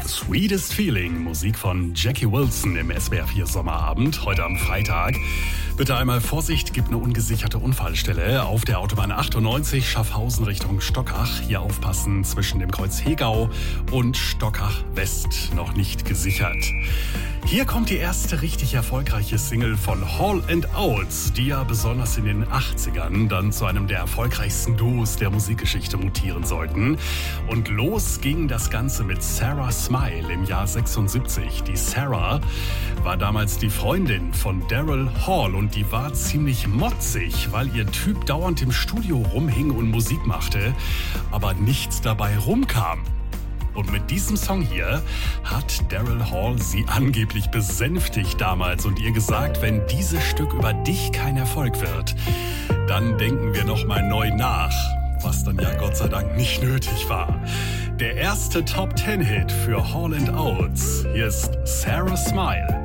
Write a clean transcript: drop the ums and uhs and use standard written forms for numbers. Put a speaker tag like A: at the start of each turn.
A: Sweetest Feeling, Musik von Jackie Wilson im SWR 4 Sommerabend, heute am Freitag. Bitte einmal Vorsicht, gibt eine ungesicherte Unfallstelle auf der Autobahn 98 Schaffhausen Richtung Stockach. Hier aufpassen, zwischen dem Kreuz Hegau und Stockach West noch nicht gesichert. Hier kommt die erste richtig erfolgreiche Single von Hall & Oates, die ja besonders in den 80ern dann zu einem der erfolgreichsten Duos der Musikgeschichte mutieren sollten. Und los ging das Ganze mit Sarah Smile im Jahr 76. Die Sarah war damals die Freundin von Daryl Hall und die war ziemlich motzig, weil ihr Typ dauernd im Studio rumhing und Musik machte, aber nichts dabei rumkam. Und mit diesem Song hier hat Daryl Hall sie angeblich besänftigt damals und ihr gesagt, wenn dieses Stück über dich kein Erfolg wird, dann denken wir nochmal neu nach, was dann ja Gott sei Dank nicht nötig war. Der erste Top-10-Hit für Hall & Oates. Hier ist Sarah Smile.